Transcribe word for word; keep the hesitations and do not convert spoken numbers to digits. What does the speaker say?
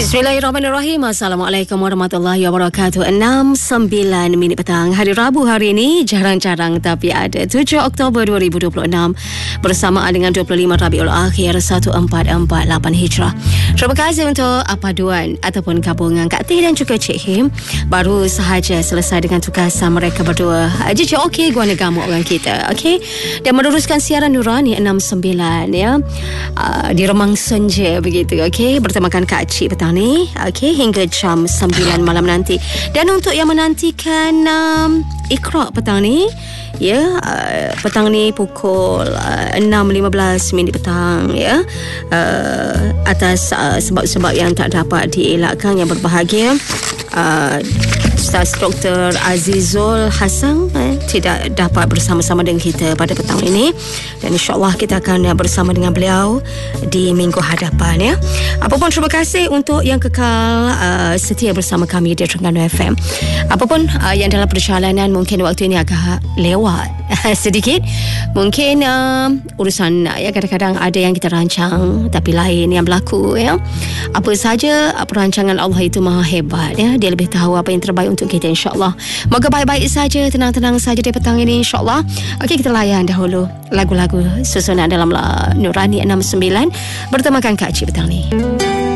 Bismillahirrahmanirrahim. Assalamualaikum warahmatullahi wabarakatuh. enam sembilan minit petang hari Rabu hari ini, jarang-jarang tapi ada, tujuh Oktober dua ribu dua puluh enam, bersamaan dengan dua puluh lima Rabiul Akhir seribu empat ratus empat puluh lapan Hijrah. Terima kasih untuk paduan ataupun gabungan Kak Teh dan juga Cik Him. Baru sahaja selesai dengan tugasan mereka berdua. Jijik okey gua gamuk orang kita, okey? Dan meneruskan siaran Nurani enam sembilan ya. Uh, di Remang Senja begitu, okey? Bertemakan Kak Cik petang ni, okey, hingga jam sembilan malam nanti. Dan untuk yang menantikan um, Iqra petang ni, ya, uh, petang ni pukul uh, enam lima belas minit petang ya, uh, atas uh, sebab-sebab yang tak dapat dielakkan, yang berbahagia uh, Ustaz Doktor Azizul Hasan eh, tidak dapat bersama-sama dengan kita pada petang ini, dan insyaAllah kita akan bersama dengan beliau di minggu hadapan ya. Apapun, terima kasih untuk yang kekal uh, setia bersama kami di Terengganu F M. Apapun uh, yang dalam perjalanan mungkin waktu ini agak lewat sedikit, mungkin uh, urusan uh, ya, kadang-kadang ada yang kita rancang tapi lain yang berlaku ya. Apa saja uh, perancangan Allah itu maha hebat ya. Dia lebih tahu apa yang terbaik untuk kita, insyaAllah. Moga baik-baik saja, tenang-tenang saja di petang ini, insyaAllah. Okey, kita layan dahulu lagu-lagu susunan dalam Nurani enam sembilan bertemakan Kak Cik petang ni.